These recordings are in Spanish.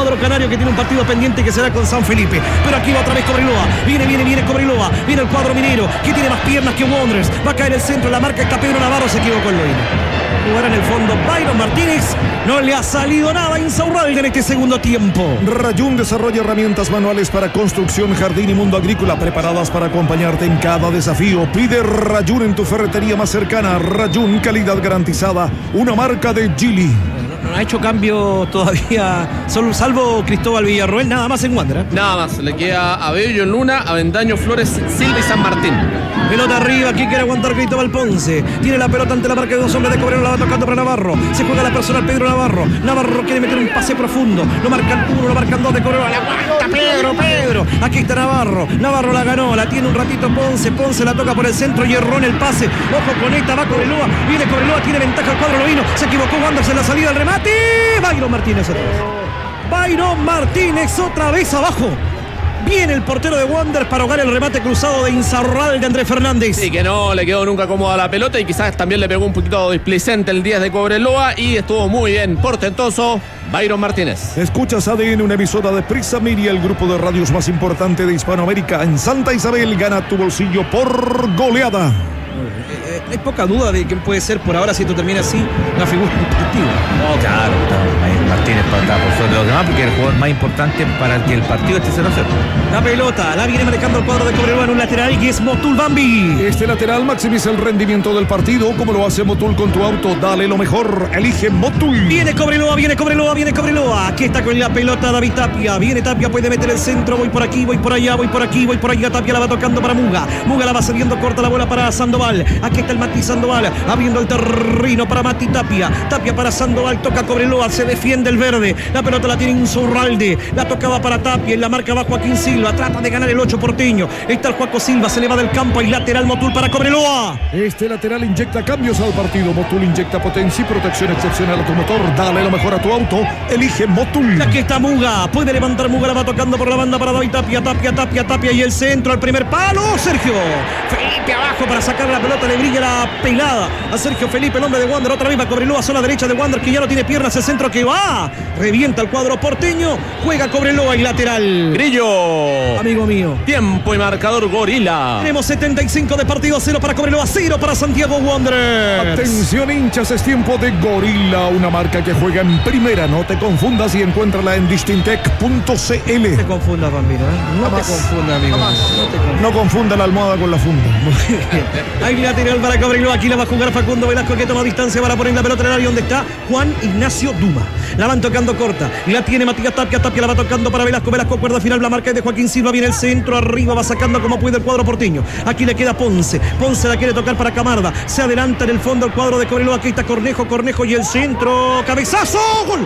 cuadro canario que tiene un partido pendiente que será con San Felipe. Pero aquí va otra vez Cobreloa. Viene Cobreloa. Viene el cuadro minero que tiene más piernas que Wanderers. Va a caer el centro. La marca está Pedro Navarro. Se equivocó el Loíno. Jugará en el fondo Byron Martínez. No le ha salido nada a Insaurralde en este segundo tiempo. Rayún desarrolla herramientas manuales para construcción, jardín y mundo agrícola preparadas para acompañarte en cada desafío. Pide Rayún en tu ferretería más cercana. Rayún, calidad garantizada. Una marca de Geely. No ha hecho cambio todavía, salvo Cristóbal Villarroel, nada más en Wander. Nada más, le queda a Bello en Luna, Avendaño, Flores, Silva y San Martín. Pelota arriba, aquí quiere aguantar Cristóbal Ponce. Tiene la pelota ante la marca de dos hombres de Cobreloa, la va tocando para Navarro. Se juega la personal Pedro Navarro. Navarro quiere meter un pase profundo. Lo marcan uno, lo marcan dos de Cobreloa. La aguanta Pedro. Aquí está Navarro. Navarro la ganó, la tiene un ratito Ponce. Ponce la toca por el centro y erró en el pase. Ojo con esta, va Cobreloa. Viene Cobreloa, tiene ventaja el cuadro Loíno. Se equivocó Wanderers en la salida del remate. Byron Martínez otra vez. Byron Martínez otra vez abajo. Viene el portero de Wanderers para ahogar el remate cruzado de Insaurralde de Andrés Fernández. Sí, que no le quedó nunca cómoda la pelota y quizás también le pegó un poquito displicente el 10 de Cobreloa y estuvo muy bien, portentoso, Byron Martínez. Escuchas ADN, una emisora de Prisa Media, el grupo de radios más importante de Hispanoamérica. En Santa Isabel, gana tu bolsillo por goleada. Hay poca duda de quién puede ser por ahora, si esto termina así, la figura del partido. No, claro, Martínez para por sobre los demás, porque es el jugador más importante para que el partido esté 0-0. La pelota, la viene manejando el cuadro de Cobreloa en un lateral y es Motul Bambi. Este lateral maximiza el rendimiento del partido, como lo hace Motul con tu auto. Dale lo mejor, elige Motul. Viene Cobreloa. Aquí está con la pelota David Tapia. Viene Tapia, puede meter el centro. Voy por aquí, voy por allá. Tapia la va tocando para Muga. Muga la va saliendo corta la bola para Sandoval. Aquí está el Mati Sandoval, abriendo el terreno para Mati Tapia. Tapia para Sandoval, toca Cobreloa, se defiende el verde. La pelota la tiene Insaurralde, la tocaba para Tapia, en la marca va Joaquín Silva, trata de ganar el 8 porteño. Está el Joaco Silva, se le va del campo y lateral Motul para Cobreloa. Este lateral inyecta cambios al partido. Motul inyecta potencia y protección excepcional a tu motor. Dale lo mejor a tu auto, elige Motul. Aquí está Muga, puede levantar Muga, la va tocando por la banda para David Tapia y el centro al primer palo. Sergio Felipe abajo para sacar la pelota, le brilla la pelada a Sergio Felipe, el hombre de Wander. Otra vez va Cobreloa, zona derecha de Wander, que ya no tiene piernas, el centro que va, revienta el cuadro porteño, juega Cobreloa y lateral. Grillo, amigo mío, tiempo y marcador Gorila. Tenemos 75 de partido, 0 para Cobreloa, 0 para Santiago Wanderers. Atención hinchas, es tiempo de Gorila, una marca que juega en primera. No te confundas y encuéntrala en distintec.cl. No te confundas, Bambino, no te confundas, amigo. No confunda la almohada con la funda. Hay lateral para Cobreloa, aquí la va a jugar Facundo Velasco, que toma distancia para poner la pelota en el área donde está Juan Ignacio Duma. La van tocando corta, la tiene Matías Tapia la va tocando para Velasco, cuerda final, la marca es de Joaquín Silva, viene el centro, arriba va sacando como puede el cuadro porteño. Aquí le queda Ponce la quiere tocar para Camarda, se adelanta en el fondo el cuadro de Cobreloa, aquí está Cornejo y el centro, cabezazo, gol.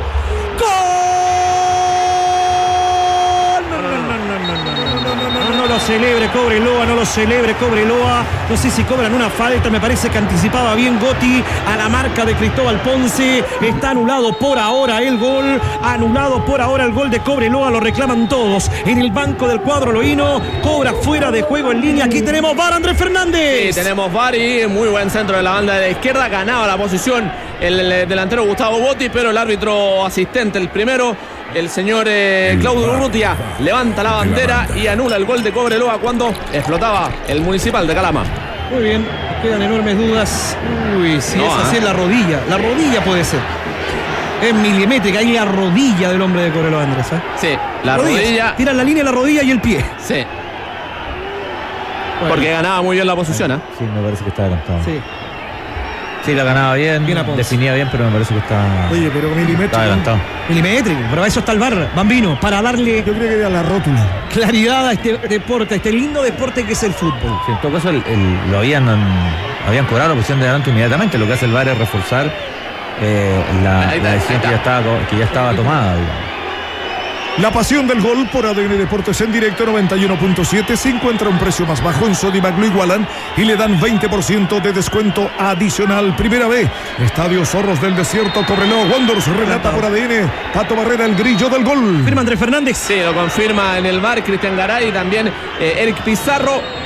No lo celebre Cobreloa, no sé si cobran una falta, me parece que anticipaba bien Gotti a la marca de Cristóbal Ponce. Está anulado por ahora el gol de Cobreloa, lo reclaman todos en el banco del cuadro loíno. Cobra fuera de juego en línea. Aquí tenemos VAR, Andrés Fernández. Sí, tenemos VAR y muy buen centro de la banda de la izquierda, ganaba la posición el delantero Gustavo Gotti, pero el árbitro asistente, el primero, el señor Claudio Urrutia, levanta la bandera y anula el gol de Cobreloa cuando explotaba el Municipal de Calama. Muy bien, quedan enormes dudas. Si es así es la rodilla puede ser. Es milimétrica, ahí la rodilla del hombre de Cobreloa, Andrés. Sí, la rodilla. Tiran la línea, la rodilla y el pie. Sí. Bueno. Porque ganaba muy bien la posición, Sí, me parece que está adelantado. Sí, la ganaba bien, definía bien, pero me parece que está... Oye, pero milimétrico. Está adelantado. Milimétrico, pero eso está el VAR, Bambino, para darle... Yo creo que era la rótula. Claridad a este deporte, a este lindo deporte que es el fútbol. Sí, en todo caso, lo habían cobrado la posición de adelante inmediatamente. Lo que hace el VAR es reforzar la decisión que ya estaba tomada, digamos. La pasión del gol por ADN Deportes en directo 91.7. Se encuentra un precio más bajo en Sodimac, lo igualan y le dan 20% de descuento adicional. Primera B, Estadio Zorros del Desierto, Cobreloa Wanderers, relata por ADN Pato Barrera, el grillo del gol. Firma Andrés Fernández. Sí, lo confirma en el VAR Cristian Garay y también Eric Pizarro.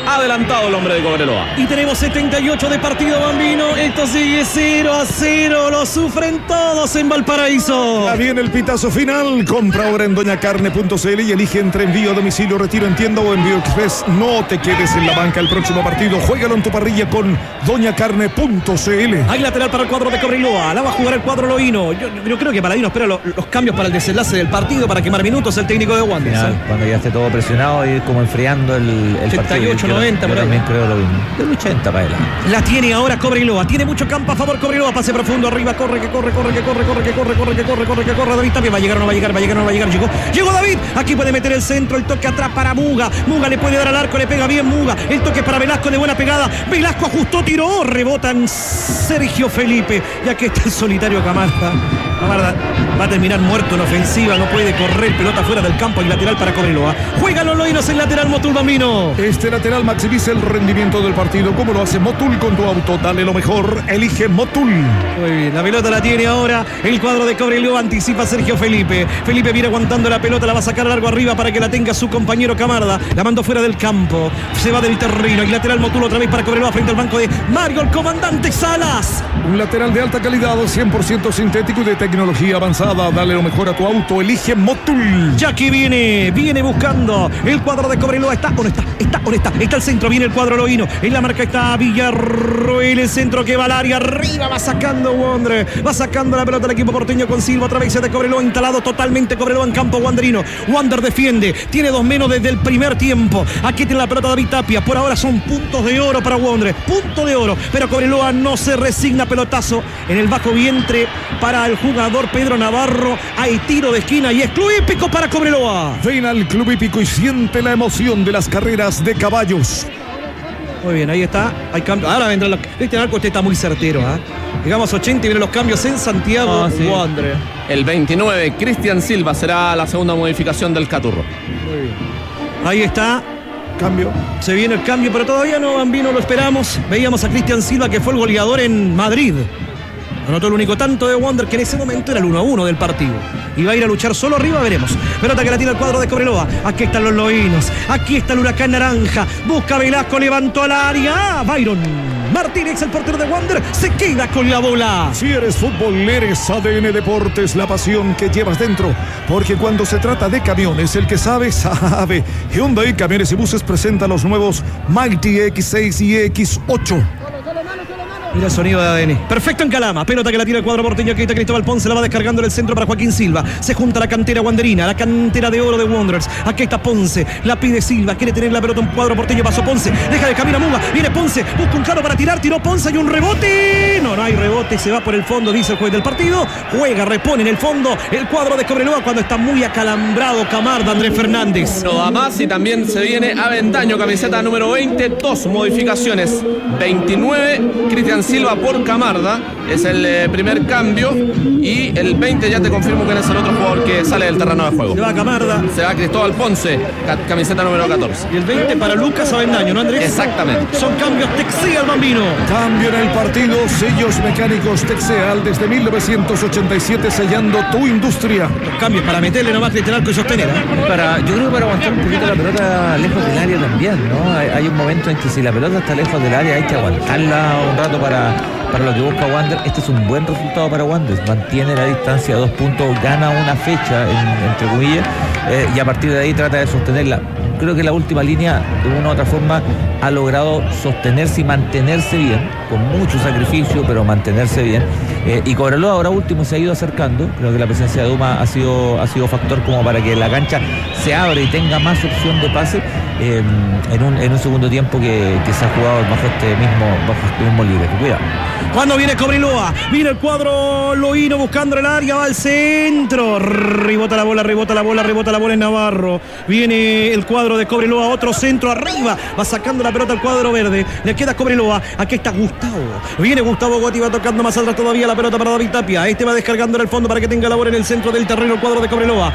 adelantado el hombre de Cobreloa. Y tenemos 78 de partido, Bambino. Esto sigue 0-0. Lo sufren todos en Valparaíso. Ya viene el pitazo final. Compra ahora en doñacarne.cl y elige entre envío a domicilio, retiro en tienda o envío express. No te quedes en la banca el próximo partido. Juégalo en tu parrilla con doñacarne.cl. Hay lateral para el cuadro de Cobreloa. La va a jugar el cuadro loíno. Yo creo que Paladino espera los cambios para el desenlace del partido, para quemar minutos el técnico de Wanderers. Cuando ya esté todo presionado y ir como enfriando el 88, partido. 90, yo también creo lo mismo. Del 80 para adelante. La tiene ahora Cobreloa. Tiene mucho campo a favor Cobreloa. Pase profundo arriba. Corre. David Tapia. ¿Va a llegar o no va a llegar? ¿Va a llegar o no va a llegar? Llegó David. Aquí puede meter el centro. El toque atrás para Muga. Muga le puede dar al arco. Le pega bien Muga. El toque para Velasco de buena pegada. Velasco ajustó, tiró. Rebotan Sergio Felipe. Ya que está el solitario Camarda. Camarda va a terminar muerto en ofensiva. No puede correr. Pelota fuera del campo. Y lateral para Cobreloa. Juegan los loínos en lateral. Motul Bambino. Este lateral maximiza el rendimiento del partido. ¿Cómo lo hace Motul con tu auto? Dale lo mejor. Elige Motul. Muy bien. La pelota la tiene ahora el cuadro de Cobreloa. Anticipa Sergio Felipe. Felipe viene aguantando la pelota. La va a sacar largo arriba para que la tenga su compañero Camarda. La mandó fuera del campo. Se va del terreno. Y lateral Motul otra vez para Cobreloa frente al banco de Mario, el comandante Salas. Un lateral de alta calidad, 100% sintético y de tecnología avanzada. Dale lo mejor a tu auto. Elige Motul. Ya que viene buscando el cuadro de Cobreloa. ¿Está o no está? Está el centro. Viene el cuadro loíno. En la marca está Villarroel. El centro que va al área. Arriba va sacando Wander. Va sacando la pelota el equipo porteño con Silva. Otra vez de Cobreloa. Instalado totalmente Cobreloa en campo wanderino. Wander defiende. Tiene 2 menos desde el primer tiempo. Aquí tiene la pelota David Tapia. Por ahora son puntos de oro para Wander. Punto de oro. Pero Cobreloa no se resigna. Pelotazo en el bajo vientre para el jugador Pedro Navarro. Hay tiro de esquina y es club hípico para Cobreloa. Ven al club hípico y siente la emoción de las carreras de caballos. Muy bien, ahí está. Hay cambio. Ahora vendrá los. Cristian Arco, está muy certero. Llegamos 80 y vienen los cambios en Santiago. Sí. Wander. El 29, Cristian Silva será la segunda modificación del Caturro. Muy bien. Ahí está. Cambio. Se viene el cambio, pero todavía no, Bambino, lo esperamos. Veíamos a Cristian Silva, que fue el goleador en Madrid. Anotó el único tanto de Wander, que en ese momento era el 1-1 del partido. Y va a ir a luchar solo arriba, veremos. Pelota que la tira el cuadro de Cobreloa. Aquí están los loínos. Aquí está el Huracán Naranja. Busca Velasco, levantó al área. Byron Martínez, el portero de Wander, se queda con la bola. Si eres fútbol, eres ADN Deportes, la pasión que llevas dentro. Porque cuando se trata de camiones, el que sabe, sabe. Hyundai Camiones y Buses presenta los nuevos Mighty X6 y X8. Mira el sonido de ADN. Perfecto en Calama. Pelota que la tira el cuadro porteño. Aquí está Cristóbal Ponce. La va descargando en el centro para Joaquín Silva. Se junta la cantera wanderina. La cantera de oro de Wanderers. Aquí está Ponce. La pide Silva. Quiere tener la pelota un cuadro porteño. Pasó Ponce. Deja de camino a Muga. Viene Ponce. Busca un claro para tirar. Tiró Ponce. Hay un rebote. No hay rebote. Se va por el fondo, dice el juez del partido. Juega, repone en el fondo el cuadro de Cobreloa cuando está muy acalambrado Camarda, Andrés Fernández. No da más y también se viene Aventaño, camiseta número 20. 2 modificaciones. 29, Cristian Silva por Camarda. Es el primer cambio. Y el 20 ya te confirmo que es el otro jugador que sale del terreno de juego. Se va Camarda. Se va Cristóbal Ponce, camiseta número 14. Y el 20 para Lucas Avendaño, ¿no, Andrés? Exactamente. Son cambios. Texea el Bambino. Cambio en el partido. Sellos mecánicos Texeal desde 1987 sellando tu industria. Los cambios para meterle nomás Cristian Arco y sostener. Yo creo que para aguantar un poquito la pelota lejos del área también, ¿no? Hay un momento en que si la pelota está lejos del área hay que aguantarla un rato para lo que busca Wander. Este es un buen resultado para Wander. Mantiene la distancia a 2 puntos, gana una fecha, entre comillas, y a partir de ahí trata de sostenerla. Creo que la última línea, de una u otra forma, ha logrado sostenerse y mantenerse bien, con mucho sacrificio, pero mantenerse bien. Y Cobreloa ahora último se ha ido acercando. Creo que la presencia de Duma ha sido factor como para que la cancha se abra y tenga más opción de pase en un segundo tiempo que se ha jugado bajo este mismo libre. Cuidado. Cuando viene Cobreloa, viene el cuadro loíno buscando el área, va al centro, rebota la bola en Navarro. Viene el cuadro de Cobreloa, otro centro arriba, va sacando la pelota al cuadro verde, le queda Cobreloa. Aquí está Gustavo, viene Gustavo Gotti, va tocando más atrás todavía la pelota para David Tapia. Este va descargando en el fondo para que tenga la bola en el centro del terreno el cuadro de Cobreloa.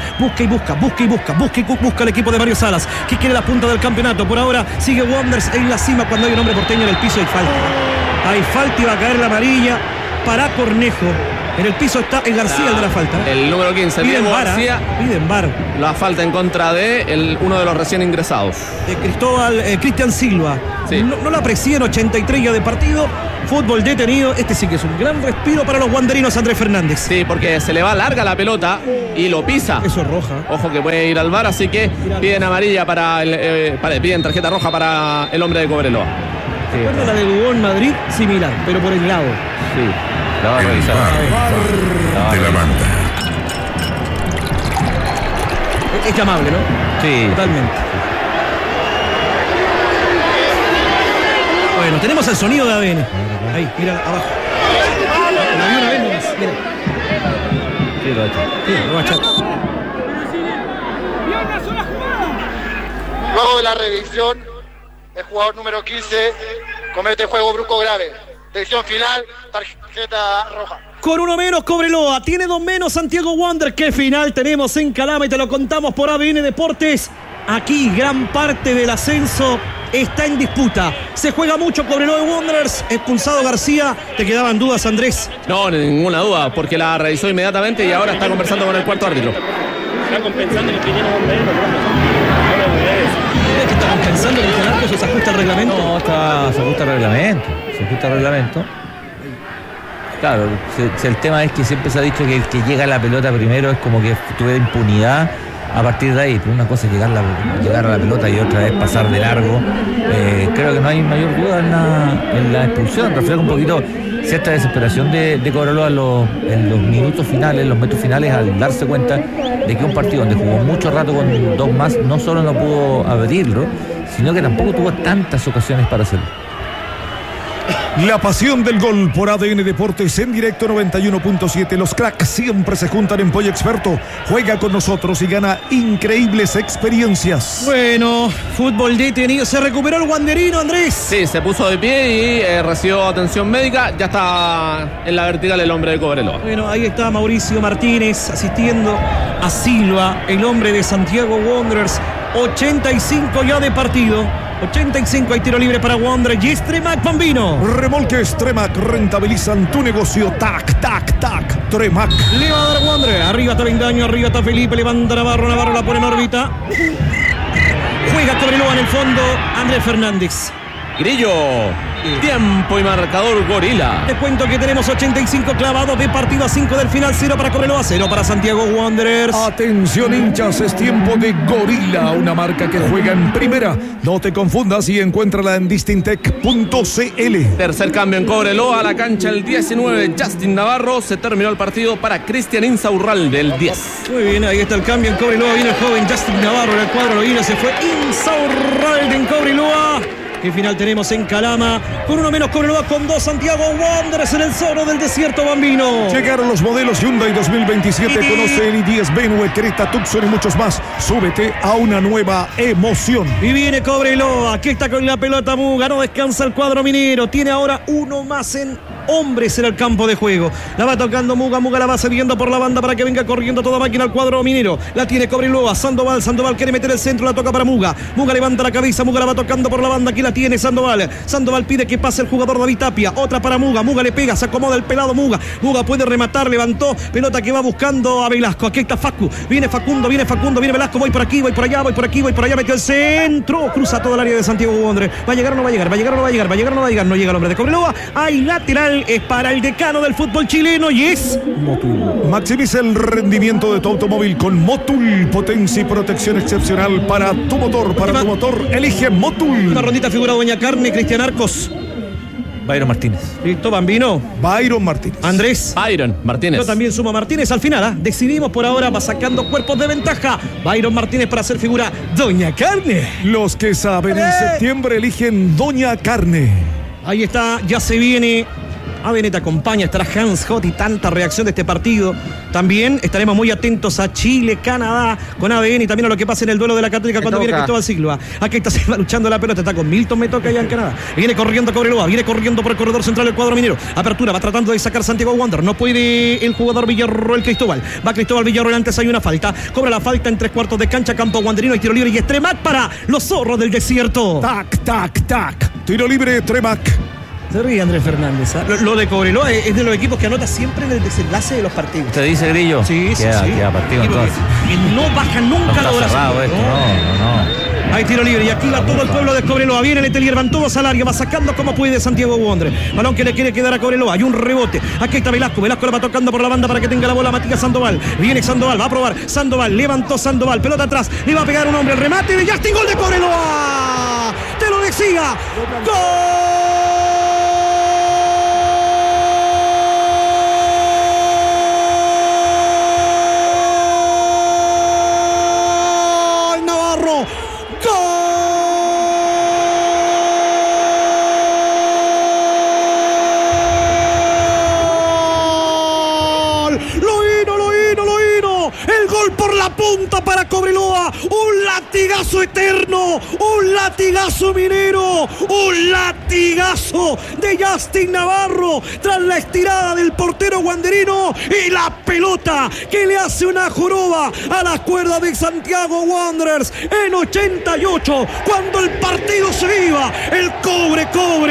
Busca el equipo de Mario Salas, que quiere la punta del campeonato. Por ahora sigue Wanderers en la cima. Cuando hay un hombre porteño en el piso hay falta. Hay falta y va a caer la amarilla para Cornejo. En el piso está el García, el de la falta. El número 15, Piden Diego VAR, García. piden VAR. La falta en contra de uno de los recién ingresados. Cristian Silva. Sí. No la aprecié en 83 ya de partido. Fútbol detenido. Este sí que es un gran respiro para los wanderinos, Andrés Fernández. Sí, porque se le va larga la pelota y lo pisa. Eso es roja. Ojo que puede ir al VAR, así que piden amarilla piden tarjeta roja para el hombre de Cobreloa. Recuerda la de Dubón Madrid, similar, pero por el lado. Sí, la va a revisar. De la banda. Es llamable, ¿no? Sí. Totalmente. Bueno, tenemos el sonido de ADN. Ahí, mira, abajo. Lo vi una vez nomás, mira. Sí, lo ha hecho. Sí, lo va a echar. Luego de la revisión, el jugador número 15 comete juego brusco grave. Decisión final, tarjeta roja. Con uno menos Cobreloa, tiene dos menos Santiago Wander. ¿Qué final tenemos en Calama? Y te lo contamos por ADN Deportes. Aquí gran parte del ascenso está en disputa. Se juega mucho Cobreloa y Wanderers. Expulsado García. ¿Te quedaban dudas, Andrés? No, ninguna duda, porque la revisó inmediatamente y ahora está conversando con el cuarto árbitro. Está compensando que tiene un hombre. ¿Qué está compensando que el arco se ajusta al reglamento? No, se ajusta al reglamento. Se ajusta al reglamento. Claro, el tema es que siempre se ha dicho que el que llega a la pelota primero es como que tuviera impunidad a partir de ahí. Pero una cosa es llegar a la pelota y otra es pasar de largo. Creo que no hay mayor duda en la expulsión. Refleja un poquito cierta desesperación de Cobreloa en los minutos finales, los metros finales, al darse cuenta de que un partido donde jugó mucho rato con dos más, no solo no pudo abrirlo, sino que tampoco tuvo tantas ocasiones para hacerlo. La pasión del gol por ADN Deportes en directo 91.7. Los cracks siempre se juntan en Pollo Experto. Juega con nosotros y gana increíbles experiencias. Bueno, fútbol detenido. Se recuperó el wanderino, Andrés. Sí, se puso de pie y recibió atención médica. Ya está en la vertical el hombre de Cobreloa. Bueno, ahí está Mauricio Martínez asistiendo a Silva, el hombre de Santiago Wanderers. 85 ya de partido. 85 hay tiro libre para Wanderers. Y Tremac Bambino. Remolques Tremac rentabilizan tu negocio. Tac, tac, tac. Tremac. Le va a dar Wanderers. Arriba está Bendaño, arriba está Felipe. Levanta Navarro la pone en órbita. Juega Cobreloa en el fondo. Andrés Fernández. Grillo. Tiempo y marcador Gorila. Te cuento que tenemos 85 clavados de partido a 5 del final. 0 para Cobreloa, 0 para Santiago Wanderers. Atención, hinchas, es tiempo de Gorila, una marca que juega en primera. No te confundas y encuéntrala en distintec.cl. Tercer cambio en Cobreloa, a la cancha el 19, Justin Navarro. Se terminó el partido para Cristian Insaurralde, el 10. Muy bien, ahí está el cambio en Cobreloa. Viene el joven Justin Navarro en el cuadro. Lo vino, se fue Insaurralde en Cobreloa. ¿Qué final tenemos en Calama? Con uno menos Cobreloa, con dos Santiago Wanderers en el Zorro del Desierto, Bambino. Llegaron los modelos Hyundai 2027. Conoce el i10, BMW, Creta, Tucson y muchos más. Súbete a una nueva emoción. Y viene Cobreloa. Aquí está con la pelota Muga. No descansa el cuadro minero. Tiene ahora uno más en hombres en el campo de juego. La va tocando Muga. Muga la va cediendo por la banda para que venga corriendo toda máquina al cuadro minero. La tiene Cobreloa. Sandoval quiere meter el centro. La toca para Muga. Muga levanta la cabeza. Muga la va tocando por la banda. Aquí la tiene Sandoval. Sandoval pide que pase el jugador David Tapia. Otra para Muga. Muga le pega. Se acomoda el pelado Muga. Muga puede rematar. Levantó. Pelota que va buscando a Velasco. Aquí está Facu. Viene Facundo. Viene Velasco. Voy por aquí. Voy por allá. Voy por aquí. Voy por allá. Metió el centro. Cruza todo el área de Santiago Wanderers. ¿Va a llegar o no va a llegar? ¿Va a llegar o no va a llegar? ¿Va a llegar o no va a llegar? No llega el hombre de Cobreloa. Hay lateral. Es para el decano del fútbol chileno y es Motul. Maximiza el rendimiento de tu automóvil con Motul. Potencia y protección excepcional para tu motor. Para tu motor, elige Motul. Una rondita figura Doña Carne, Cristian Arcos. Byron Martínez. Listo, Bambino. Byron Martínez. Andrés. Byron Martínez. Yo también sumo a Martínez al final. Decidimos por ahora, va sacando cuerpos de ventaja. Byron Martínez para hacer figura Doña Carne. Los que saben, en septiembre eligen Doña Carne. Ahí está, ya se viene. ADN te acompaña, estará Hans Hot y tanta reacción de este partido. También estaremos muy atentos a Chile, Canadá, con ADN y también a lo que pasa en el duelo de la Católica cuando viene Cristóbal Silva. Aquí está Silva luchando la pelota, está con Milton Metoca allá en Canadá. Viene corriendo Cobreloa, viene corriendo por el corredor central del cuadro minero. Apertura, va tratando de sacar Santiago Wanderers. No puede el jugador Villarroel Cristóbal. Va Cristóbal Villarroel, antes hay una falta. Cobra la falta en 3/4 de cancha, campo wanderino y tiro libre y Tremac para los zorros del desierto. Tac, tac, tac. Tiro libre, Tremac. Se ríe Andrés Fernández. Lo de Cobreloa es de los equipos que anota siempre en el desenlace de los partidos. ¿Usted dice, Grillo? Sí, sí, sí. Queda partido entonces. Que no baja nunca la oración. No. Hay tiro libre y aquí va todo el pueblo de Cobreloa. Viene Letelier, van todos al área, va sacando como puede Santiago Wanderers. Balón que le quiere quedar a Cobreloa. Hay un rebote. Aquí está Velasco. Velasco la va tocando por la banda para que tenga la bola Matías Sandoval. Viene Sandoval, va a probar. Sandoval, levantó Sandoval. Pelota atrás. Le va a pegar un hombre. El remate de Justin. Gol de Cobreloa. Te lo decía. ¡Gol! La punta para Cobreloa, un latigazo eterno, un latigazo minero, un latigazo de Justin Navarro tras la estirada del portero wanderino y la pelota que le hace una joroba a la cuerda de Santiago Wanderers en 88, cuando el partido se iba. El cobre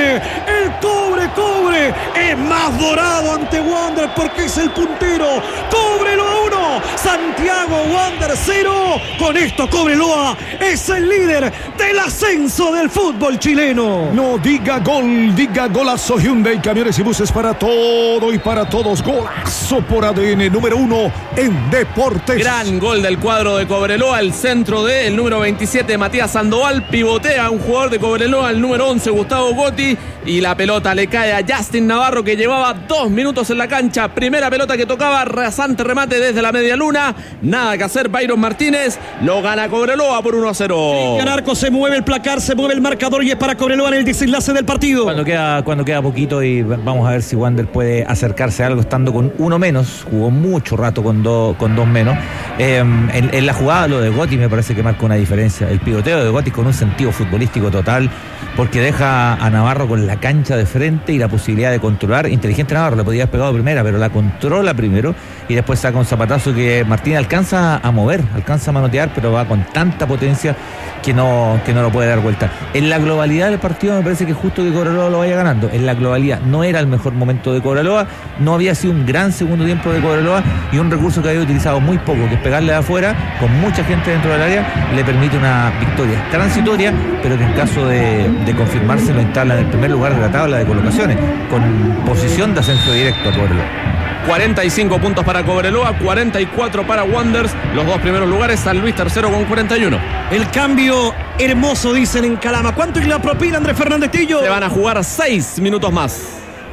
es más dorado ante Wanderers porque es el puntero. Cobreloa 1, Santiago Wanderers 0. Con esto Cobreloa es el líder del ascenso del fútbol chileno. No diga gol, diga golazo. Hyundai, camiones y buses para todo y para todos. Golazo por ADN, número 1 en deportes. Gran gol del cuadro de Cobreloa. El centro del número 27 Matías Sandoval. Pivotea a un jugador de Cobreloa, el número 11 Gustavo Gotti. Y la pelota le cae a Justin Navarro, que llevaba 2 minutos en la cancha. Primera pelota que tocaba, rasante remate desde la media luna. Nada que hacer, Byron Martínez. Lo gana Cobreloa por 1-0. En arco se mueve el placar, se mueve el marcador y es para Cobreloa en el desenlace del partido. Cuando queda poquito y vamos a ver si Wander puede acercarse a algo estando con uno menos. Jugó mucho rato con dos menos. En la jugada lo de Gotti me parece que marca una diferencia. El pivoteo de Gotti con un sentido futbolístico total, porque deja a Navarro con la cancha de frente y la posibilidad de controlar. Inteligente Navarro, le podía haber pegado primera, pero la controla primero y después saca un zapatazo que Martín alcanza a mover, alcanza a manotear, pero va con tanta potencia que no lo puede dar vuelta. En la globalidad del partido me parece que es justo que Cobreloa lo vaya ganando. En la globalidad no era el mejor momento de Cobreloa, no había sido un gran segundo tiempo de Cobreloa y un recurso que había utilizado muy poco, que es pegarle de afuera, con mucha gente dentro del área, le permite una victoria transitoria, pero que en caso de confirmarse lo instala en el primer lugar de la tabla de colocaciones, con posición de ascenso directo a Cobreloa. 45 puntos para Cobreloa, 44 para Wanderers. Los dos primeros lugares, San Luis tercero con 41. El cambio hermoso, dicen en Calama. ¿Cuánto es la propina, Andrés Fernández Tillo? Se van a jugar 6 minutos más.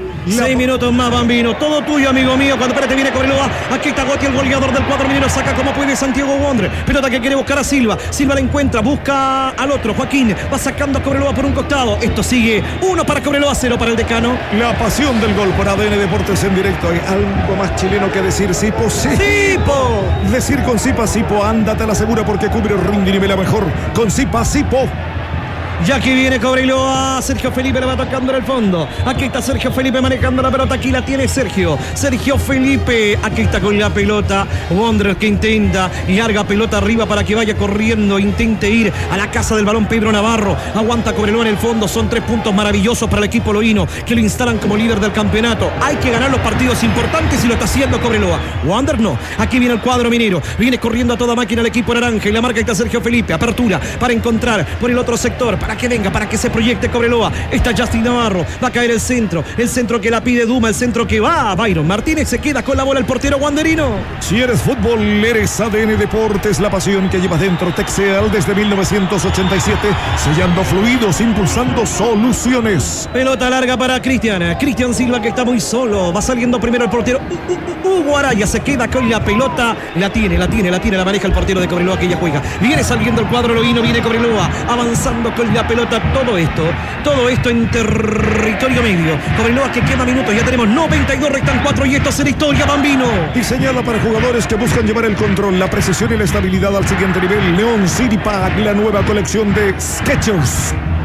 6 minutos más, Bambino. Todo tuyo, amigo mío. Cuando espérate viene Cobreloa. Aquí está Gotti, el goleador del cuadro minero. Saca como puede Santiago Wanderers. Pelota que quiere buscar a Silva. Silva la encuentra. Busca al otro. Joaquín va sacando a Cobreloa por un costado. Esto sigue. 1 para Cobreloa, 0 para el decano. La pasión del gol por ADN Deportes en directo. ¿Hay algo más chileno que decir? Sipo, sí. ¡Sipo! Decir con Sipa, Sipo, ándate a la segura porque cubre, rinde y nivela mejor. Con Sipa, Sipo. Ya que viene Cobreloa, Sergio Felipe le va tocando en el fondo. Aquí está Sergio Felipe manejando la pelota. Aquí la tiene Sergio Felipe. Aquí está con la pelota Wanderers que intenta, larga pelota arriba para que vaya corriendo, intente ir a la casa del balón Pedro Navarro. Aguanta Cobreloa en el fondo. Son 3 puntos maravillosos para el equipo loíno, que lo instalan como líder del campeonato. Hay que ganar los partidos importantes y lo está haciendo Cobreloa. Wanderers no. Aquí viene el cuadro minero. Viene corriendo a toda máquina el equipo naranja y la marca está Sergio Felipe. Apertura para encontrar por el otro sector, para que venga, para que se proyecte Cobreloa. Está Justin Navarro, va a caer el centro que la pide Duma, el centro que va a Byron Martínez, se queda con la bola el portero wanderino. Si eres fútbol, eres ADN Deportes, la pasión que llevas dentro. Texeal desde 1987, sellando fluidos, impulsando soluciones. Pelota larga para Cristian Silva, que está muy solo, va saliendo primero el portero Hugo Araya, se queda con la pelota, la tiene, la maneja el portero de Cobreloa, que ya juega. Viene saliendo el cuadro loíno, viene Cobreloa, avanzando con la pelota, todo esto en territorio medio. Cobreloa que quema minutos, ya tenemos 92, restan 4 y esto será historia, Bambino. Diseñada para jugadores que buscan llevar el control, la precisión y la estabilidad al siguiente nivel. León City Pack, la nueva colección de Skechers.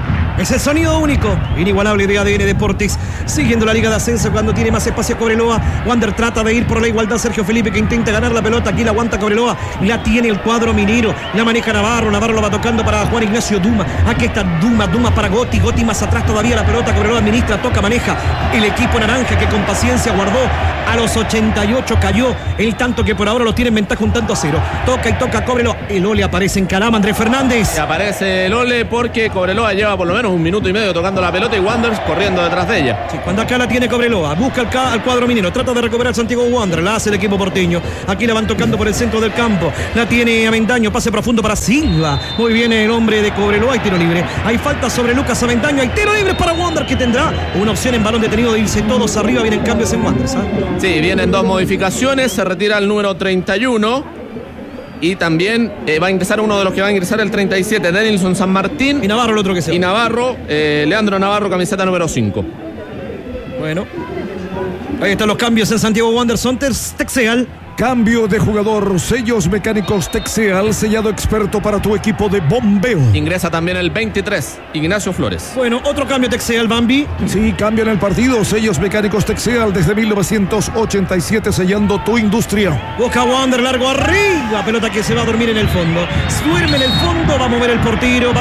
Es el sonido único, inigualable de ADN Deportes. Siguiendo la Liga de Ascenso cuando tiene más espacio Cobreloa. Wander trata de ir por la igualdad. Sergio Felipe que intenta ganar la pelota. Aquí la aguanta Cobreloa. La tiene el cuadro minero. La maneja Navarro. Navarro lo va tocando para Juan Ignacio Duma. Aquí está Duma. Duma para Gotti. Gotti más atrás todavía la pelota. Cobreloa administra, toca, maneja. El equipo naranja que con paciencia guardó. A los 88 cayó el tanto que por ahora lo tiene en ventaja 1-0. Toca y toca Cobreloa. El Ole aparece en Calama. Andrés Fernández. Y aparece el Ole porque Cobreloa lleva por lo menos 1 minuto y medio tocando la pelota y Wanderers corriendo detrás de ella. Sí, cuando acá la tiene Cobreloa, busca al cuadro minero, trata de recuperar Santiago Wanderers, la hace el equipo porteño. Aquí la van tocando por el centro del campo, la tiene Avendaño, pase profundo para Silva. Muy bien el hombre de Cobreloa y tiro libre. Hay falta sobre Lucas Avendaño, hay tiro libre para Wanderers que tendrá una opción en balón detenido de irse todos arriba. Vienen cambios en Wanderers. Sí, vienen 2 modificaciones, se retira el número 31. Y también va a ingresar uno de los que va a ingresar el 37, Denilson San Martín. Y Navarro el otro que sea. Y Navarro, Leandro Navarro, camiseta número 5. Bueno, ahí están los cambios en Santiago Wanderers. Son Texeal. Cambio de jugador, sellos mecánicos Texeal, sellado experto para tu equipo de bombeo. Ingresa también el 23, Ignacio Flores. Bueno, otro cambio Texeal, Bambi. Sí, cambia en el partido, sellos mecánicos Texeal desde 1987 sellando tu industria. Busca Wander, largo arriba, pelota que se va a dormir en el fondo. Duerme en el fondo, va a mover el portero,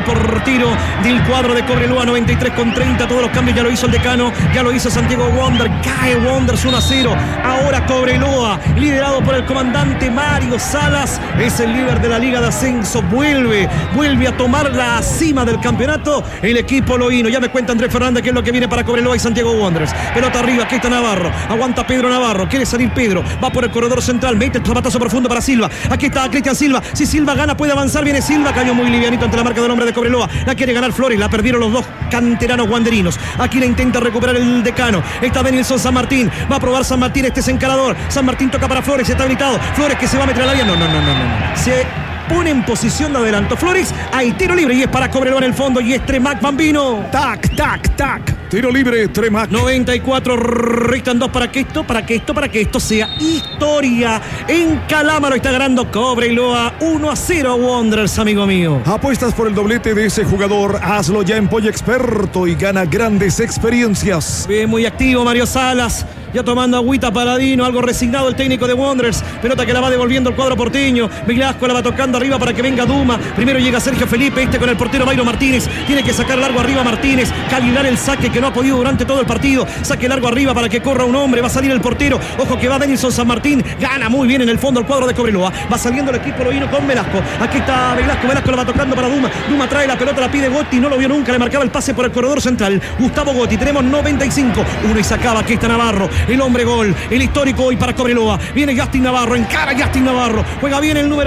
del cuadro de Cobreloa, 93,30. Todos los cambios ya lo hizo el decano, ya lo hizo Santiago Wander. Cae Wanderers 1-0. Ahora Cobreloa, liderado por el comandante Mario Salas, es el líder de la Liga de Ascenso. Vuelve a tomar la cima del campeonato el equipo loíno. Ya me cuenta Andrés Fernández qué es lo que viene para Cobreloa y Santiago Wanderers. Pelota arriba, aquí está Navarro, aguanta Pedro Navarro, quiere salir Pedro, va por el corredor central, mete el zapatazo profundo para Silva. Aquí está Cristian Silva, si Silva gana puede avanzar, viene Silva, cayó muy livianito ante la marca del hombre de Cobreloa. La quiere ganar Flores, la perdieron los dos canteranos wanderinos. Aquí la intenta recuperar el decano, está Denilson San Martín, va a probar San Martín, este es encarador. San Martín toca para Flores, está habilitado. Flores que se va a meter al área. No. Se pone en posición de adelanto. Flores, hay tiro libre y es para Cobreloa en el fondo y es Tremac Bambino. Tac. Tiro libre, Tremac. 94, restan 2 para que esto sea historia. En Calama lo está ganando Cobreloa 1-0 a Wanderers, amigo mío. Apuestas por el doblete de ese jugador, hazlo ya en Pollo Experto y gana grandes experiencias. Bien, muy activo Mario Salas. Ya tomando agüita Paladino, algo resignado el técnico de Wanderers. Pelota que la va devolviendo el cuadro porteño. Velasco la va tocando arriba para que venga Duma. Primero llega Sergio Felipe, este con el portero Bayro Martínez. Tiene que sacar largo arriba Martínez. Calibrar el saque que no ha podido durante todo el partido. Saque largo arriba para que corra un hombre. Va a salir el portero. Ojo que va Denilson San Martín. Gana muy bien en el fondo el cuadro de Cobreloa. Va saliendo el equipo loíno con Velasco. Aquí está Velasco. Velasco la va tocando para Duma. Duma trae la pelota, la pide Gotti. No lo vio nunca. Le marcaba el pase por el corredor central. Gustavo Gotti. Tenemos 95. Uno y sacaba. Aquí está Navarro. El hombre gol, el histórico hoy para Cobreloa. Viene Justin Navarro, encara Justin Navarro. Juega bien el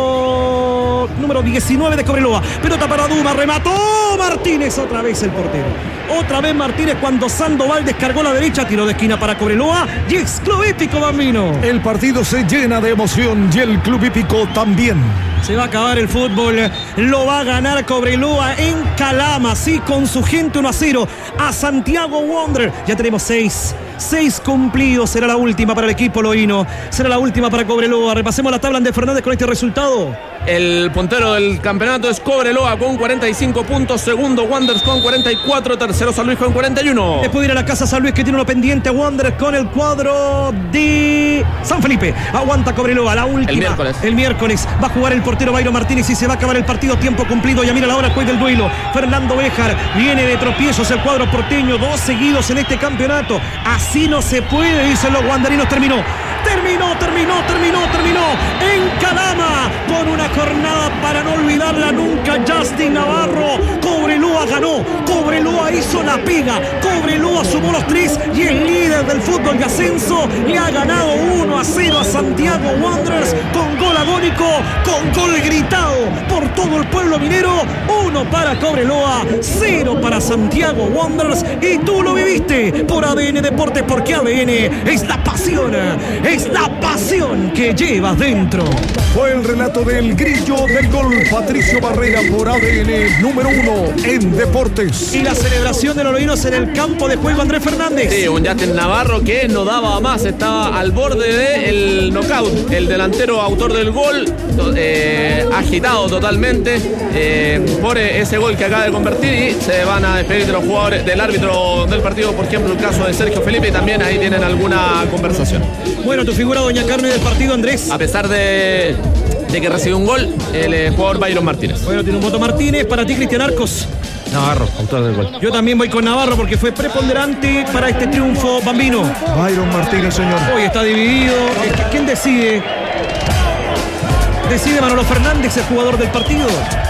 número 19 de Cobreloa. Pelota para Duma, remató Martínez. Otra vez el portero. Otra vez Martínez cuando Sandoval descargó la derecha. Tiro de esquina para Cobreloa. Y es Club Hípico, Bambino. El partido se llena de emoción y el Club Hípico también. Se va a acabar el fútbol. Lo va a ganar Cobreloa en Calama. Sí, con su gente 1-0 a Santiago Wanderers. Ya tenemos 6 cumplidos. Será la última para el equipo loíno. Será la última para Cobreloa. Repasemos la tabla de Fernández con este resultado. El puntero del campeonato es Cobreloa con 45 puntos. Segundo Wanderers con 44. Tercero San Luis con 41. Después de ir a la casa San Luis que tiene uno pendiente. Wanderers con el cuadro de San Felipe. Aguanta Cobreloa. La última. El miércoles va a jugar el portero Bayro Martínez y se va a acabar el partido. Tiempo cumplido. Ya mira la hora después del duelo. Fernando Béjar viene de tropiezos el cuadro porteño. 2 seguidos en este campeonato. Así no se puede, dicen los wanderinos. Terminó en Calama con una jornada para no olvidarla nunca. Justin Navarro. Cobreloa ganó, Cobreloa hizo la pega, Cobreloa sumó los 3 y el líder del fútbol de ascenso le ha ganado 1-0 a Santiago Wanderers con gol agónico, con gol gritado por todo el pueblo minero. 1 para Cobreloa, 0 para Santiago Wanderers, y tú lo viviste por ADN Deportes, porque ADN es la pasión que llevas dentro. Fue el relato del grillo del gol, Patricio Barrera, por ADN número 1 en deportes. Y la celebración de los loínos en el campo de juego, Andrés Fernández. Sí, un Justin Navarro que no daba más, estaba al borde del knockout. El delantero autor del gol, agitado totalmente. justamente por ese gol que acaba de convertir, y se van a despedir de los jugadores, del árbitro del partido, por ejemplo el caso de Sergio Felipe, y también ahí tienen alguna conversación. Bueno, tu figura doña Carne del partido, Andrés. A pesar de que recibió un gol el jugador Byron Martínez. Bueno, tiene un voto Martínez. Para ti, Cristian Arcos. Navarro, autor del gol. Yo también voy con Navarro porque fue preponderante para este triunfo. Bambino. Byron Martínez, señor. Hoy está dividido. ¿Quién decide? Decide Manolo Fernández, el jugador del partido.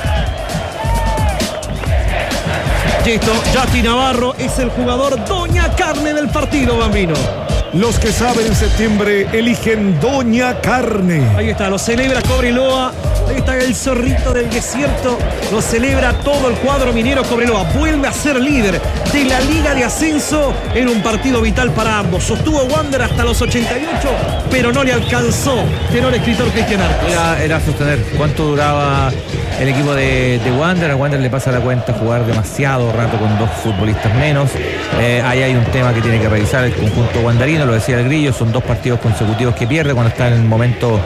Listo, Yati Navarro es el jugador doña Carne del partido, Bambino. Los que saben en septiembre eligen Doña Carne. Ahí está, lo celebra Cobreloa. Ahí está el zorrito del desierto. Lo celebra todo el cuadro minero. Cobreloa vuelve a ser líder de la Liga de Ascenso en un partido vital para ambos. Sostuvo Wander hasta los 88, pero no le alcanzó. Tenor escritor Cristian Arcos. Era sostener cuánto duraba el equipo de Wander. A Wander le pasa la cuenta jugar demasiado rato con 2 futbolistas menos. Ahí hay un tema que tiene que revisar el conjunto wanderino. Lo decía el Grillo, son 2 partidos consecutivos que pierde cuando está en un momento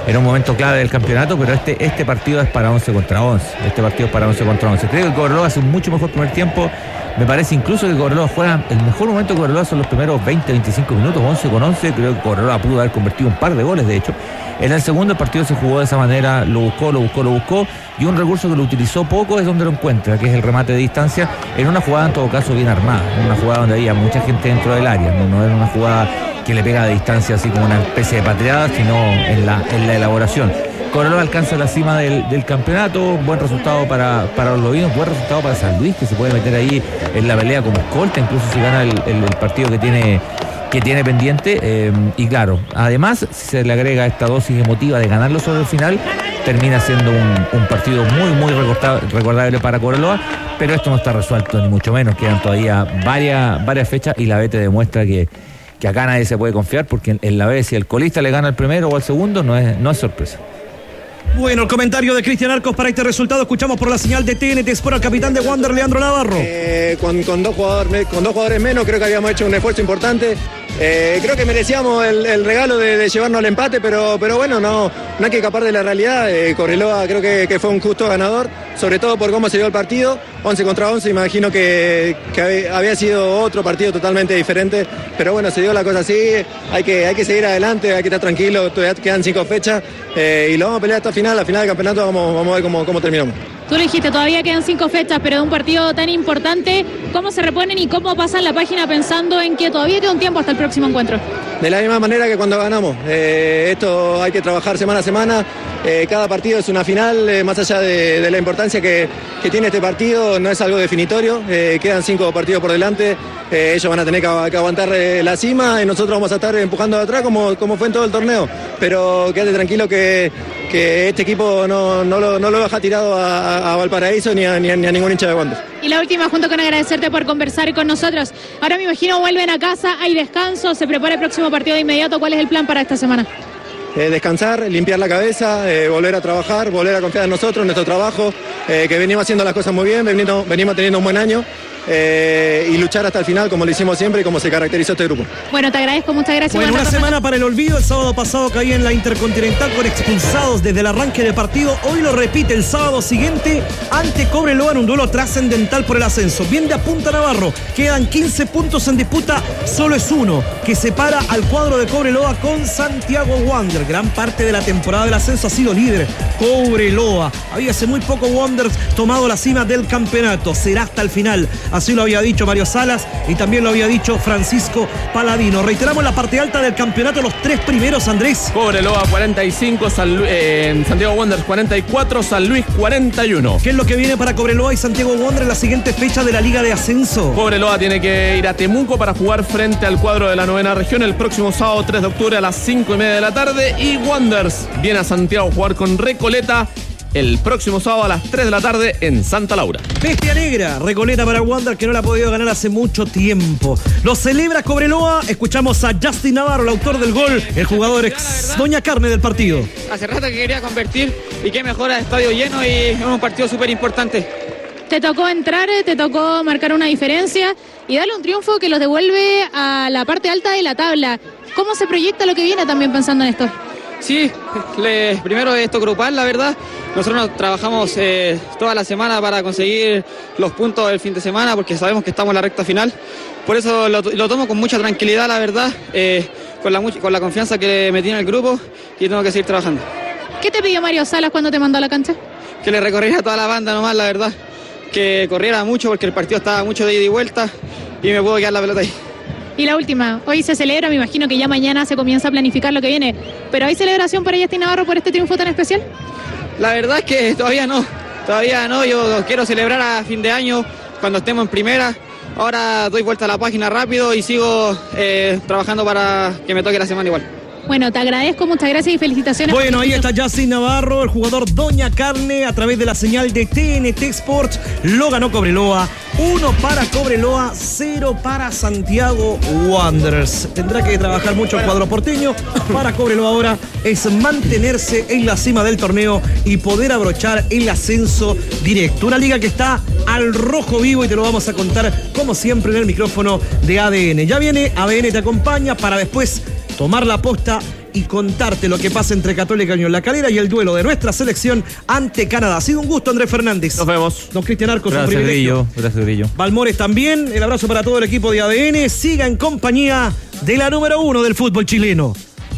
clave del campeonato, pero este partido es para 11 contra 11. Este partido es para 11 contra 11. Creo que Cobreloa hace un mucho mejor primer tiempo. Me parece incluso que Cobreloa juega, el mejor momento de Cobreloa son los primeros 20-25 minutos, 11 con 11. Creo que Cobreloa pudo haber convertido un par de goles, de hecho. En el segundo el partido se jugó de esa manera, lo buscó, y un recurso que lo utilizó poco es donde lo encuentra, que es el remate de distancia, en una jugada en todo caso bien armada, en una jugada donde había mucha gente dentro del área, no era una jugada que le pega a distancia así como una especie de pateada, sino en la elaboración. Cobreloa alcanza la cima del campeonato, buen resultado para los lobinos, buen resultado para San Luis, que se puede meter ahí en la pelea como escolta, incluso si gana el partido que tiene pendiente, y claro, además si se le agrega esta dosis emotiva de ganarlo sobre el final, termina siendo un partido muy recordable para Cobreloa, pero esto no está resuelto ni mucho menos, quedan todavía varias fechas, y la B te demuestra que acá nadie se puede confiar, porque en la B si el colista le gana al primero o al segundo no es sorpresa. Bueno, el comentario de Cristian Arcos para este resultado. Escuchamos por la señal de TNT Sport al capitán de Wander, Leandro Navarro. Con dos jugadores menos, creo que habíamos hecho un esfuerzo importante. Creo que merecíamos el regalo de llevarnos al empate, pero bueno, no hay que escapar de la realidad. Cobreloa creo que fue un justo ganador, sobre todo por cómo se dio el partido. 11 contra 11, imagino que había sido otro partido totalmente diferente, pero bueno, se dio la cosa así. Hay que seguir adelante, hay que estar tranquilo, todavía quedan 5 fechas y lo vamos a pelear hasta final. Al final del campeonato vamos a ver cómo terminamos. Tú lo dijiste, todavía quedan 5 fechas, pero de un partido tan importante, ¿cómo se reponen y cómo pasan la página pensando en que todavía queda un tiempo hasta el próximo encuentro? De la misma manera que cuando ganamos. Esto hay que trabajar semana a semana. Cada partido es una final, más allá de la importancia que tiene este partido, no es algo definitorio. Quedan 5 partidos por delante. Ellos van a tener que aguantar la cima y nosotros vamos a estar empujando de atrás como fue en todo el torneo. Pero quédate tranquilo que este equipo no lo deja tirado a Valparaíso ni a ningún hincha de Wander. Y la última, junto con agradecerte por conversar con nosotros. Ahora me imagino vuelven a casa, hay descanso, se prepara el próximo partido de inmediato. ¿Cuál es el plan para esta semana? Descansar, limpiar la cabeza, volver a trabajar, volver a confiar en nosotros, en nuestro trabajo, que venimos haciendo las cosas muy bien, venimos teniendo un buen año. Y luchar hasta el final como lo hicimos siempre y como se caracterizó este grupo. Bueno, te agradezco, muchas gracias. Bueno, una semana para el olvido. El sábado pasado caía en la Intercontinental con expulsados desde el arranque del partido. Hoy lo repite el sábado siguiente ante Cobreloa en un duelo trascendental por el ascenso. Bien de apunta Navarro, quedan 15 puntos en disputa, solo es uno que separa al cuadro de Cobreloa con Santiago Wander. Gran parte de la temporada del ascenso ha sido líder Cobreloa. Había hace muy poco Wander tomado la cima del campeonato, será hasta el final. Así lo había dicho Mario Salas y también lo había dicho Francisco Paladino. Reiteramos la parte alta del campeonato, los 3 primeros, Andrés. Cobreloa 45, Santiago Wanderers 44, San Luis 41. ¿Qué es lo que viene para Cobreloa y Santiago Wanderers en la siguiente fecha de la Liga de Ascenso? Cobreloa tiene que ir a Temuco para jugar frente al cuadro de la 9ª región el próximo sábado 3 de octubre a las 5:30 de la tarde, y Wanderers viene a Santiago a jugar con Recoleta el próximo sábado a las 3 de la tarde en Santa Laura. Bestia negra, Recoleta para Wander, que no la ha podido ganar hace mucho tiempo. Lo celebra Cobreloa. Escuchamos a Justin Navarro, el autor del gol, el jugador ex Doña Carne del partido. Hace rato que quería convertir y qué mejor a estadio lleno, y es un partido súper importante. Te tocó entrar, te tocó marcar una diferencia y darle un triunfo que los devuelve a la parte alta de la tabla. ¿Cómo se proyecta lo que viene también pensando en esto? Sí, primero esto grupal, la verdad. Nosotros trabajamos toda la semana para conseguir los puntos del fin de semana porque sabemos que estamos en la recta final. Por eso lo tomo con mucha tranquilidad, la verdad, con la confianza que me tiene el grupo y tengo que seguir trabajando. ¿Qué te pidió Mario Salas cuando te mandó a la cancha? Que le recorriera a toda la banda nomás, la verdad. Que corriera mucho porque el partido estaba mucho de ida y vuelta y me puedo quedar la pelota ahí. Y la última, hoy se celebra, me imagino que ya mañana se comienza a planificar lo que viene, pero ¿hay celebración para Justin Navarro por este triunfo tan especial? La verdad es que todavía no, yo quiero celebrar a fin de año cuando estemos en primera. Ahora doy vuelta a la página rápido y sigo trabajando para que me toque la semana igual. Bueno, te agradezco, muchas gracias y felicitaciones. Bueno, ahí está Justin Navarro, el jugador Doña Carne, a través de la señal de TNT Sports. Lo ganó Cobreloa. 1 para Cobreloa, 0 para Santiago Wanderers. Tendrá que trabajar mucho el cuadro porteño. Para Cobreloa ahora es mantenerse en la cima del torneo y poder abrochar el ascenso directo. Una liga que está al rojo vivo y te lo vamos a contar como siempre en el micrófono de ADN. Ya viene, ADN te acompaña para después tomar la posta y contarte lo que pasa entre Católica Unión La Calera y el duelo de nuestra selección ante Canadá. Ha sido un gusto, Andrés Fernández. Nos vemos. Don Cristian Arcos, gracias, un privilegio. Gracias, Grillo. Balmores también. El abrazo para todo el equipo de ADN. Siga en compañía de la número 1 del fútbol chileno.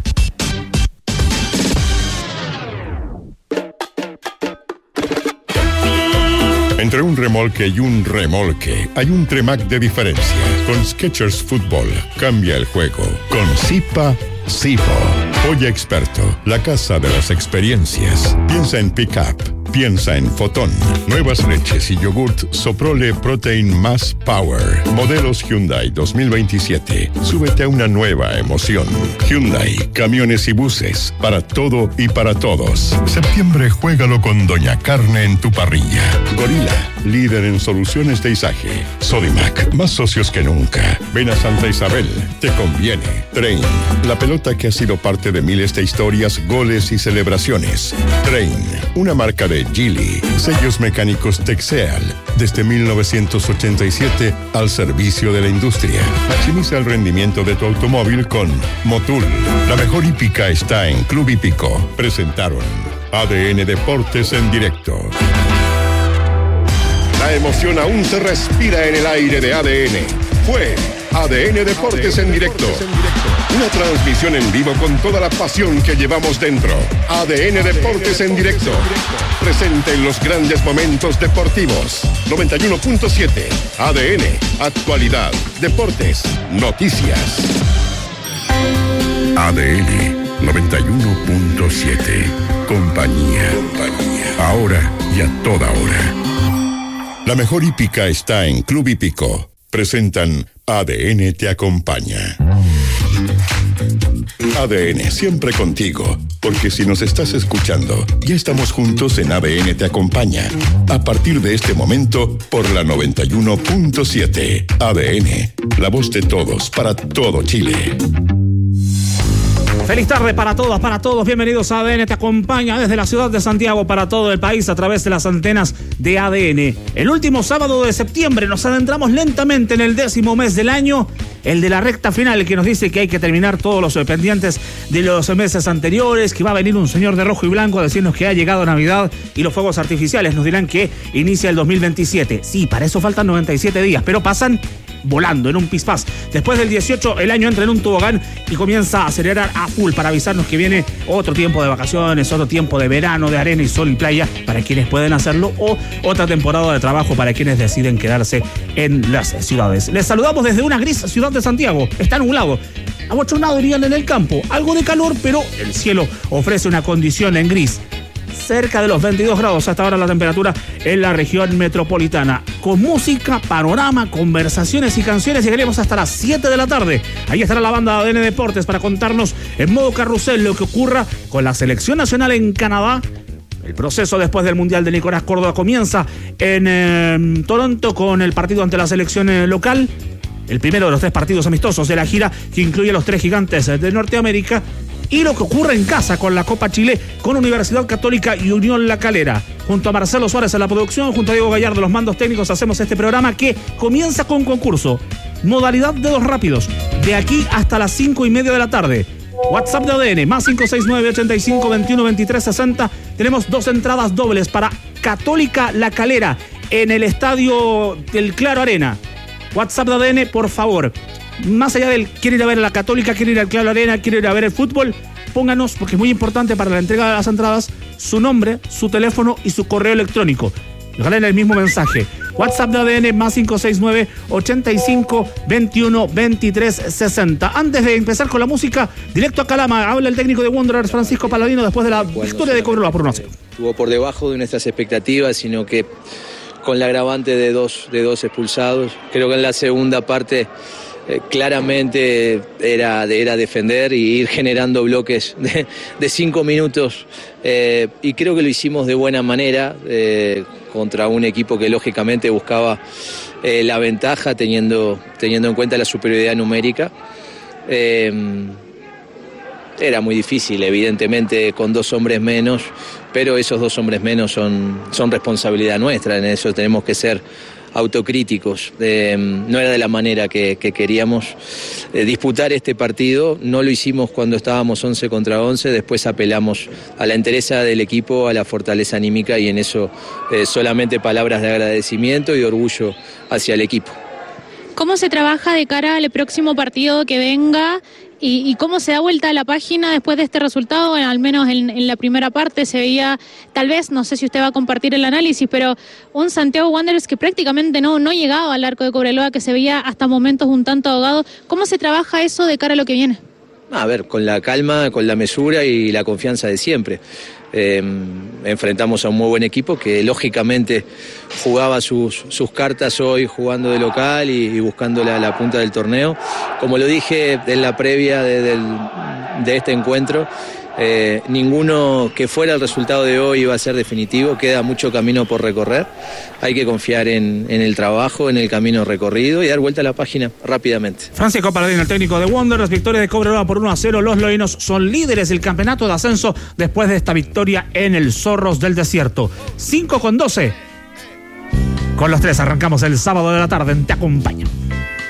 Entre un remolque y un remolque hay un Tremac de diferencia. Con Skechers Fútbol cambia el juego. Con Zipa, Zipo. Oye Experto, la casa de las experiencias. Piensa en Pickup. Piensa en Fotón. Nuevas leches y yogurt Soprole Protein Más Power. Modelos Hyundai 2027. Súbete a una nueva emoción. Hyundai, camiones y buses. Para todo y para todos. Septiembre juégalo con Doña Carne en tu parrilla. Gorila, líder en soluciones de izaje. Sodimac, más socios que nunca. Ven a Santa Isabel, te conviene. Train, la pelota que ha sido parte de miles de historias, goles y celebraciones. Train, una marca de Geely, sellos mecánicos Texeal, desde 1987 al servicio de la industria. Maximiza el rendimiento de tu automóvil con Motul. La mejor hípica está en Club Hípico. Presentaron ADN Deportes en directo. La emoción aún se respira en el aire de ADN. Fue ADN Deportes en directo. Una transmisión en vivo con toda la pasión que llevamos dentro. ADN Deportes en directo. Presente en los grandes momentos deportivos. 91.7. ADN. Actualidad. Deportes. Noticias. ADN 91.7. Compañía. Ahora y a toda hora. La mejor hípica está en Club Hípico. Presentan ADN te acompaña. ADN siempre contigo, porque si nos estás escuchando, ya estamos juntos en ADN te acompaña. A partir de este momento, por la 91.7. ADN, la voz de todos, para todo Chile. Feliz tarde para todas, para todos. Bienvenidos a ADN te acompaña desde la ciudad de Santiago para todo el país a través de las antenas de ADN. El último sábado de septiembre nos adentramos lentamente en el 10º mes del año, el de la recta final, que nos dice que hay que terminar todos los pendientes de los meses anteriores, que va a venir un señor de rojo y blanco a decirnos que ha llegado Navidad y los fuegos artificiales nos dirán que inicia el 2027. Sí, para eso faltan 97 días, pero pasan volando en un pispás. Después del 18 el año entra en un tobogán y comienza a acelerar a full para avisarnos que viene otro tiempo de vacaciones, otro tiempo de verano, de arena y sol y playa para quienes pueden hacerlo, o otra temporada de trabajo para quienes deciden quedarse en las ciudades. Les saludamos desde una gris ciudad de Santiago. Está nublado, abochornado dirían en el campo, algo de calor, pero el cielo ofrece una condición en gris. Cerca de los 22 grados hasta ahora la temperatura en la región metropolitana. Con música, panorama, conversaciones y canciones llegaremos hasta las 7 de la tarde. Ahí estará la banda de ADN Deportes para contarnos en modo carrusel lo que ocurra con la selección nacional en Canadá. El proceso después del Mundial de Nicolás Córdoba comienza en Toronto con el partido ante la selección local. El primero de los 3 partidos amistosos de la gira que incluye a los 3 gigantes de Norteamérica. Y lo que ocurre en casa con la Copa Chile, con Universidad Católica y Unión La Calera. Junto a Marcelo Suárez en la producción, junto a Diego Gallardo, los mandos técnicos, hacemos este programa que comienza con concurso. Modalidad de 2 rápidos. De aquí hasta las 5:30 de la tarde. WhatsApp de ADN, más 569-85-21-23-60. Tenemos 2 entradas dobles para Católica La Calera en el estadio del Claro Arena. WhatsApp de ADN, por favor. Más allá del quiere ir a ver a la Católica, quiere ir al Claro Arena, quiere ir a ver el fútbol, pónganos, porque es muy importante para la entrega de las entradas, su nombre, su teléfono y su correo electrónico. Regalen el mismo mensaje. WhatsApp de ADN, más 569-85-21-23-60. Antes de empezar con la música, directo a Calama, habla el técnico de Wanderers, Francisco Paladino, después de la victoria de Cobreloa por 1-0. Estuvo por debajo de nuestras expectativas, sino que con el agravante de dos expulsados. Creo que en la segunda parte claramente era defender y ir generando bloques de 5 minutos y creo que lo hicimos de buena manera contra un equipo que lógicamente buscaba la ventaja teniendo en cuenta la superioridad numérica. Era muy difícil, evidentemente, con 2 hombres menos, pero esos 2 hombres menos son responsabilidad nuestra. En eso tenemos que ser autocríticos. No era de la manera que queríamos disputar este partido. No lo hicimos cuando estábamos 11 contra 11. Después apelamos a la entereza del equipo, a la fortaleza anímica, y en eso solamente palabras de agradecimiento y de orgullo hacia el equipo. ¿Cómo se trabaja de cara al próximo partido que venga? ¿Y cómo se da vuelta a la página después de este resultado? Al menos en la primera parte se veía, tal vez, no sé si usted va a compartir el análisis, pero un Santiago Wanderers que prácticamente no llegaba al arco de Cobreloa, que se veía hasta momentos un tanto ahogado. ¿Cómo se trabaja eso de cara a lo que viene? A ver, con la calma, con la mesura y la confianza de siempre. Enfrentamos a un muy buen equipo que lógicamente jugaba sus cartas hoy jugando de local y buscando la punta del torneo. Como lo dije en la previa de este encuentro, ninguno que fuera el resultado de hoy iba a ser definitivo. Queda mucho camino por recorrer. Hay que confiar en el trabajo, en el camino recorrido y dar vuelta a la página rápidamente. Francisco Paladino, el técnico de Wanderers, victoria de Cobreloa por 1-0. Los loinos son líderes del campeonato de ascenso después de esta victoria en el Zorros del Desierto. 5:12. Con los 3 arrancamos el sábado de la tarde en Te Acompaño.